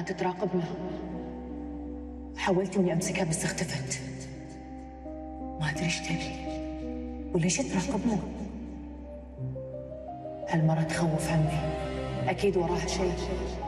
كانت تراقبنا. حاولت إني أمسكها بس اختفت. ما أدري إيش تبي وليش تراقبنا. هالمرة تخوف عمي، أكيد وراها شيء.